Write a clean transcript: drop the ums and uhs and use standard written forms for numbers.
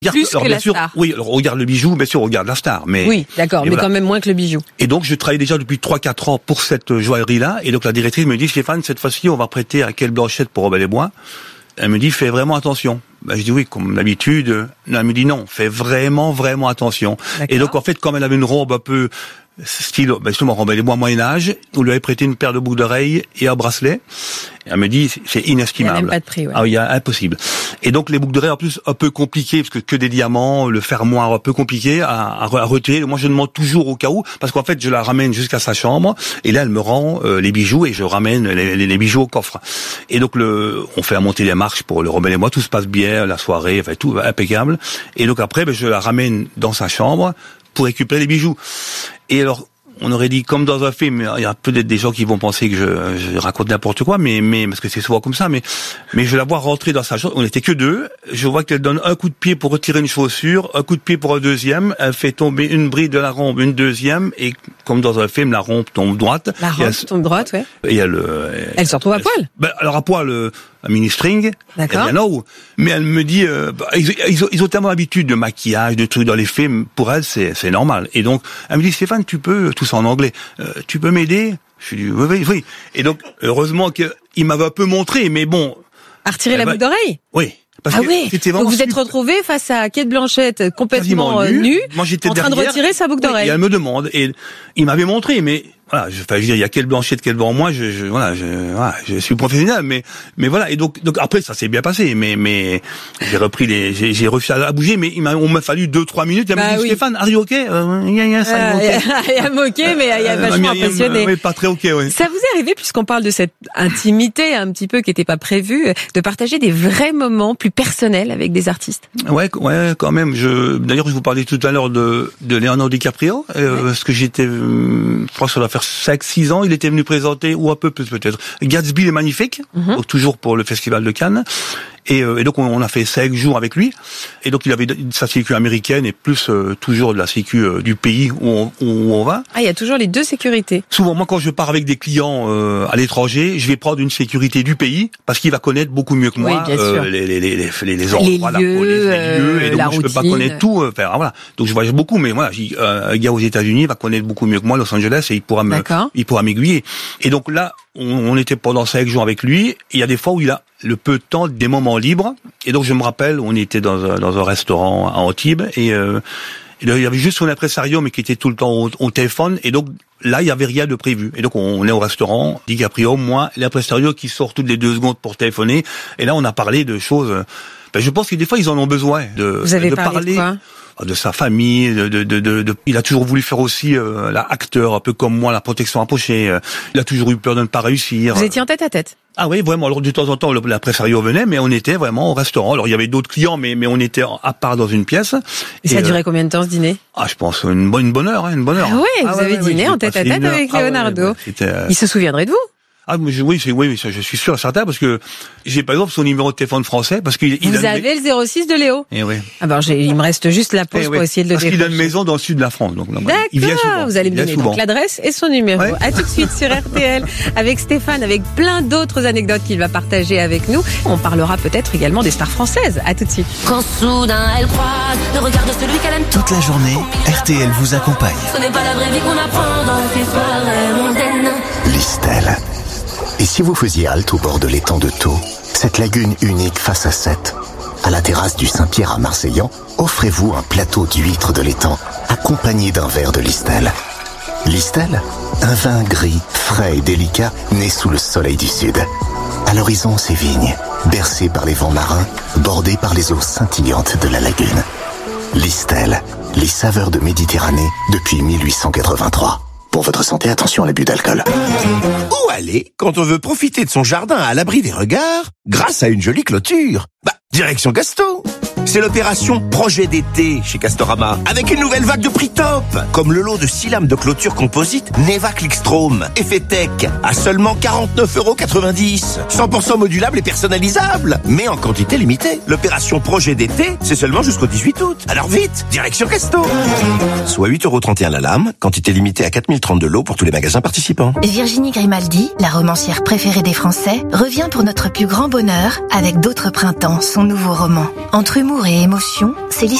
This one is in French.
Plus que la star. Oui, alors on regarde le bijou, bien sûr, on regarde la star. Mais, oui, d'accord, mais voilà. Quand même moins que le bijou. Et donc, je travaillais déjà depuis 3-4 ans pour cette joaillerie-là. Et donc, la directrice me dit, Stéphane, cette fois-ci, on va prêter à Quelle Blanchette pour Robert des Bois. Elle me dit, fais vraiment attention. Ben, je dis oui, comme d'habitude. Elle me dit non, fais vraiment, vraiment attention. D'accord. Et donc, en fait, comme elle avait une robe un peu style, justement, Robert des Bois Moyen-Âge, on lui avait prêté une paire de boucles d'oreilles et un bracelet. Elle me dit, c'est inestimable. Il n'y a même pas de prix, ouais. Ah oui, impossible. Et donc, les boucles d'oreilles, en plus, un peu compliquées, parce que des diamants, le fermoir un peu compliqué à retirer. Moi, je demande toujours au cas où, parce qu'en fait, je la ramène jusqu'à sa chambre, et là, elle me rend les bijoux, et je ramène les bijoux au coffre. Et donc, on fait monter les marches pour le Robert et moi, tout se passe bien, la soirée, enfin, tout impeccable. Et donc après, je la ramène dans sa chambre pour récupérer les bijoux. Et alors, on aurait dit comme dans un film, il y a peut-être des gens qui vont penser que je raconte n'importe quoi, mais parce que c'est souvent comme ça, mais je la vois rentrer dans sa chambre, on était que deux, je vois qu'elle donne un coup de pied pour retirer une chaussure, un coup de pied pour un deuxième, elle fait tomber une bride de la rombe, une deuxième, et comme dans un film, la rombe tombe droite. La rombe tombe droite, ouais. Et elle se retrouve à poil. Alors à poil, un mini-string. D'accord. Mais elle me dit, ils ont tellement l'habitude de maquillage, de trucs dans les films, pour elle, c'est normal. Et donc, elle me dit, Stéphane, tu peux, tout ça en anglais, tu peux m'aider? Je lui dis, oui. Et donc, heureusement qu'il m'avait un peu montré, mais bon. À retirer la boucle d'oreille? Oui. Parce que c'était vraiment donc vous êtes retrouvé face à Quelle Blanchette complètement nu, moi j'étais en train de retirer sa boucle d'oreille. Et elle me demande, et il m'avait montré, mais voilà, je veux dire, il y a Quelle Blanchette, quelle devant moi, je suis professionnel, mais voilà, et donc après ça s'est bien passé, mais j'ai repris j'ai réussi à bouger, mais on m'a fallu 2-3 minutes, il m'a dit, Stéphane, are you okay? Il y a moqué, mais il y a vachement impressionné. Oui, pas très ok, oui. Ça vous est arrivé, puisqu'on parle de cette intimité un petit peu qui n'était pas prévue, de partager des vrais moments plus personnels avec des artistes? Ouais, quand même. D'ailleurs, je vous parlais tout à l'heure de Leonardo DiCaprio, parce que j'étais, je crois que ça doit faire 5-6 ans, il était venu présenter, ou un peu plus peut-être, Gatsby les Magnifiques, donc toujours pour le Festival de Cannes. Et donc on a fait 5 jours avec lui. Et donc il avait sa sécu américaine et plus toujours de la sécu du pays où on va. Ah, il y a toujours les deux sécurités. Souvent, moi quand je pars avec des clients à l'étranger, je vais prendre une sécurité du pays parce qu'il va connaître beaucoup mieux que moi les endroits, les lieux, et donc moi, je peux pas connaître tout. Voilà. Donc je voyage beaucoup, mais voilà, un gars aux États-Unis va connaître beaucoup mieux que moi Los Angeles et il pourra m'aiguiller. Et donc là, on était pendant 5 jours avec lui. Et il y a des fois où il a le peu de temps, des moments libres. Et donc je me rappelle, on était dans un restaurant à Antibes et il y avait juste son impresario mais qui était tout le temps au téléphone. Et donc là, il y avait rien de prévu. Et donc on est au restaurant, DiCaprio, moi, l'impresario qui sort toutes les 2 secondes pour téléphoner. Et là, on a parlé de choses. Je pense que des fois, ils en ont besoin Vous avez parlé de quoi? De sa famille, il a toujours voulu faire aussi acteur, un peu comme moi, la protection approchée. Il a toujours eu peur de ne pas réussir. Vous étiez en tête à tête? Ah oui, vraiment. Alors de temps en temps, l'impresario venait, mais on était vraiment au restaurant. Alors il y avait d'autres clients, mais on était à part dans une pièce. Et ça a duré combien de temps ce dîner? Ah, je pense une bonne heure. Ah oui, vous avez dîné en tête à tête avec Leonardo. Il se souviendrait de vous? Ah, oui, je suis sûr, certain, parce que j'ai par exemple son numéro de téléphone français, parce qu'il vous avez le 06 de Léo. Eh oui. Ah ben, il me reste juste la pause pour essayer de le décrocher. Parce qu'il a une maison dans le sud de la France, donc il vient souvent. Vous allez me donner donc l'adresse et son numéro. Ouais. À tout de suite sur RTL avec Stéphane, avec plein d'autres anecdotes qu'il va partager avec nous. On parlera peut-être également des stars françaises. À tout de suite. Quand soudain elle croise le regard de celui qu'elle aime toute la journée, RTL vous accompagne. Ce n'est pas la vraie vie qu'on apprend dans ces soirées mondaines. Listel. Et si vous faisiez halte au bord de l'étang de Thau, cette lagune unique face à Sète, à la terrasse du Saint-Pierre à Marseillan, offrez-vous un plateau d'huîtres de l'étang, accompagné d'un verre de Listel. Listel, un vin gris, frais et délicat, né sous le soleil du sud. À l'horizon, ces vignes, bercées par les vents marins, bordées par les eaux scintillantes de la lagune. Listel, les saveurs de Méditerranée depuis 1883. Pour votre santé, attention à l'abus d'alcool. Où aller quand on veut profiter de son jardin à l'abri des regards grâce à une jolie clôture? Direction Casto. C'est l'opération Projet d'été chez Castorama, avec une nouvelle vague de prix top, comme le lot de 6 lames de clôture composite Neva Clickstrom, effet tech, à seulement 49,90 €. 100% modulable et personnalisable, mais en quantité limitée. L'opération Projet d'été, c'est seulement jusqu'au 18 août. Alors vite, direction Casto. Soit 8,31 € la lame, quantité limitée à 4030 de lot pour tous les magasins participants. Virginie Grimaldi, la romancière préférée des Français, revient pour notre plus grand bonheur avec D'autres printemps, son nouveau roman. Entre humour Humour et émotion, c'est